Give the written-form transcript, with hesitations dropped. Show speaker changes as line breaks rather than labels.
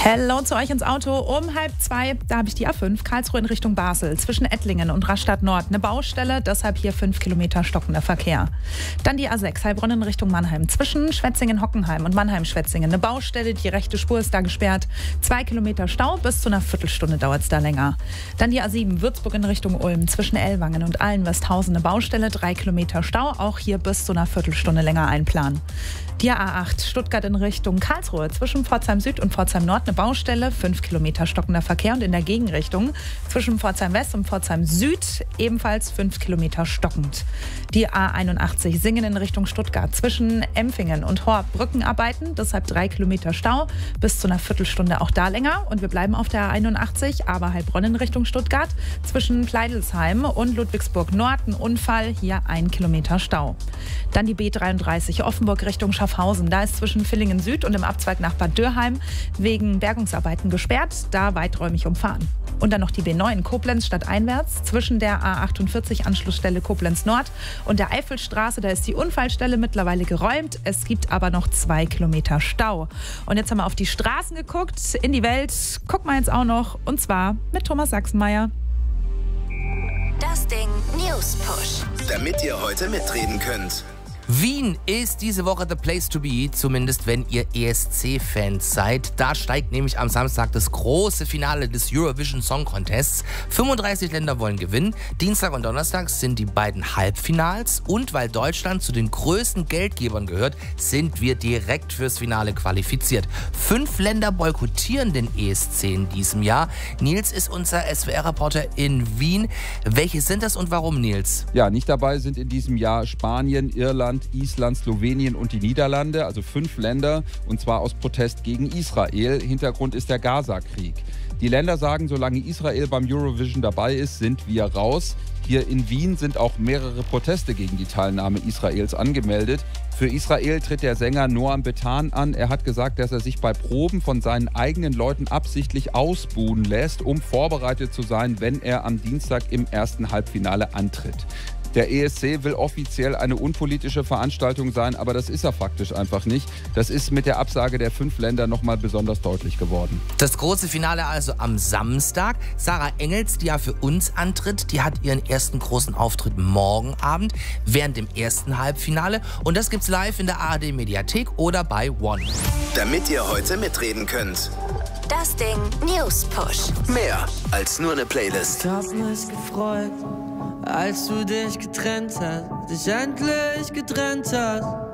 Hello zu euch ins Auto. Um 1:30, da habe ich die A5, Karlsruhe in Richtung Basel, zwischen Ettlingen und Rastatt Nord. Eine Baustelle, deshalb hier 5 Kilometer stockender Verkehr. Dann die A6, Heilbronn in Richtung Mannheim, zwischen Schwetzingen-Hockenheim und Mannheim-Schwetzingen. Eine Baustelle, die rechte Spur ist da gesperrt. 2 Kilometer Stau, bis zu einer Viertelstunde dauert es da länger. Dann die A7, Würzburg in Richtung Ulm, zwischen Ellwangen und Allen-Westhausen. Eine Baustelle, 3 Kilometer Stau, auch hier bis zu einer Viertelstunde länger einplanen. Die A8, Stuttgart in Richtung Karlsruhe, zwischen Pforzheim Süd und Pforzheim Nord eine Baustelle, 5 Kilometer stockender Verkehr und in der Gegenrichtung zwischen Pforzheim West und Pforzheim Süd ebenfalls 5 Kilometer stockend. Die A81, Singen in Richtung Stuttgart, zwischen Empfingen und Horb Brückenarbeiten, deshalb 3 Kilometer Stau, bis zu einer Viertelstunde auch da länger. Und wir bleiben auf der A81, aber Heilbronn in Richtung Stuttgart, zwischen Pleidelsheim und Ludwigsburg Nord ein Unfall, hier 1 Kilometer Stau. Dann die B33, Offenburg Richtung Schaffhausen, da ist zwischen Villingen Süd und im Abzweig nach Bad Dürheim wegen Bergungsarbeiten gesperrt, da weiträumig umfahren. Und dann noch die B9 Koblenz stadteinwärts, zwischen der A48 Anschlussstelle Koblenz Nord und der Eifelstraße, da ist die Unfallstelle mittlerweile geräumt. Es gibt aber noch 2 Kilometer Stau. Und jetzt haben wir auf die Straßen geguckt, in die Welt, gucken wir jetzt auch noch, und zwar mit Thomas Sachsenmeier.
Das Ding News Push.
Damit ihr heute mitreden könnt.
Wien ist diese Woche the place to be, zumindest wenn ihr ESC-Fans seid. Da steigt nämlich am Samstag das große Finale des Eurovision Song Contests. 35 Länder wollen gewinnen. Dienstag und Donnerstag sind die beiden Halbfinals. Und weil Deutschland zu den größten Geldgebern gehört, sind wir direkt fürs Finale qualifiziert. 5 Länder boykottieren den ESC in diesem Jahr. Nils ist unser SWR-Reporter in Wien. Welche sind das und warum, Nils?
Ja, nicht dabei sind in diesem Jahr Spanien, Irland, Island, Slowenien und die Niederlande, also 5 Länder, und zwar aus Protest gegen Israel. Hintergrund ist der Gaza-Krieg. Die Länder sagen, solange Israel beim Eurovision dabei ist, sind wir raus. Hier in Wien sind auch mehrere Proteste gegen die Teilnahme Israels angemeldet. Für Israel tritt der Sänger Noam Betan an. Er hat gesagt, dass er sich bei Proben von seinen eigenen Leuten absichtlich ausbuhen lässt, um vorbereitet zu sein, wenn er am Dienstag im ersten Halbfinale antritt. Der ESC will offiziell eine unpolitische Veranstaltung sein, aber das ist er faktisch einfach nicht. Das ist mit der Absage der 5 Länder nochmal besonders deutlich geworden.
Das große Finale also am Samstag. Sarah Engels, die ja für uns antritt, die hat ihren ersten großen Auftritt morgen Abend während dem ersten Halbfinale. Und das gibt's live in der ARD-Mediathek oder bei One.
Damit ihr heute mitreden könnt.
Das Ding News Push.
Mehr als nur eine Playlist.
Ich hab mich gefreut, als du dich getrennt hast, dich endlich getrennt hast.